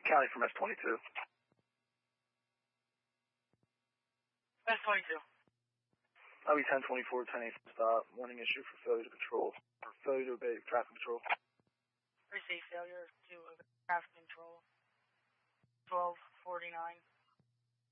County from S22. S22. I'll be 1024, 10 stop. Warning issue for failure to control, or failure to obey traffic control. Receive failure to obey traffic control. 1249.